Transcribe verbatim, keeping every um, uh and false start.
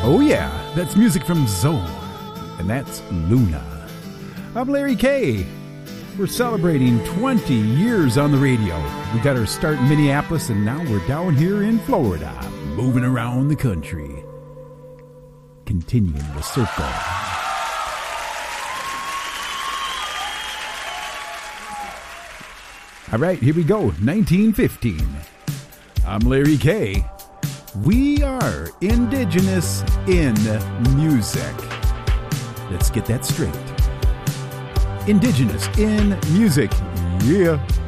Oh yeah, that's music from Zoe, and that's Luna. I'm Larry K. We're celebrating twenty years on the radio. We got our start in Minneapolis, and now we're down here in Florida, moving around the country, continuing the circle. All right, here we go, nineteen fifteen. I'm Larry K. We are indigenous in music. Let's get that straight. Indigenous in music. Yeah.